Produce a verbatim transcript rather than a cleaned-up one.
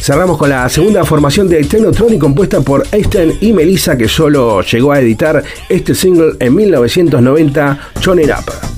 Cerramos con la segunda formación de Technotronic compuesta por Einstein y Melissa, que solo llegó a editar este single en mil novecientos noventa, Turn It Up.